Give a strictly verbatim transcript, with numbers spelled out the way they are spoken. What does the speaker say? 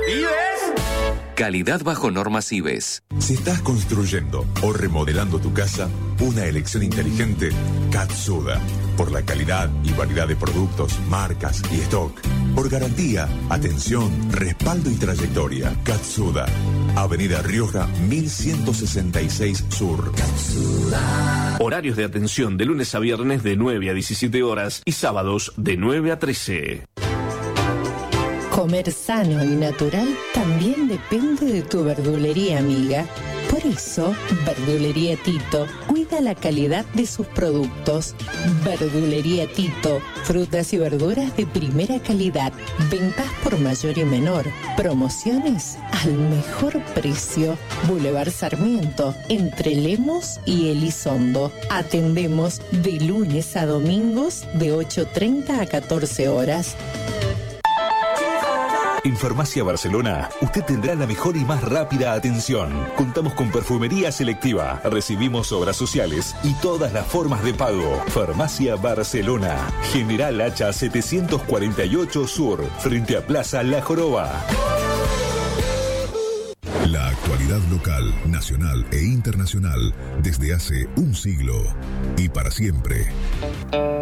¿Ives? Calidad bajo normas Ives. Si estás construyendo o remodelando tu casa, una elección inteligente, Katsuda. Por la calidad y variedad de productos, marcas y stock. Por garantía, atención, respaldo y trayectoria. Katsuda. Avenida Rioja mil ciento sesenta y seis Sur. Katsuda. Horarios de atención de lunes a viernes de nueve a diecisiete horas y sábados de nueve a trece. Comer sano y natural también depende de tu verdulería amiga. Por eso, Verdulería Tito cuida la calidad de sus productos. Verdulería Tito, frutas y verduras de primera calidad, ventas por mayor y menor, promociones al mejor precio. Boulevard Sarmiento, entre Lemos y Elizondo. Atendemos de lunes a domingos de ocho treinta a catorce horas. En Farmacia Barcelona, usted tendrá la mejor y más rápida atención. Contamos con perfumería selectiva, recibimos obras sociales y todas las formas de pago. Farmacia Barcelona, General Hacha setecientos cuarenta y ocho Sur, frente a Plaza La Joroba. La actualidad local, nacional e internacional desde hace un siglo y para siempre.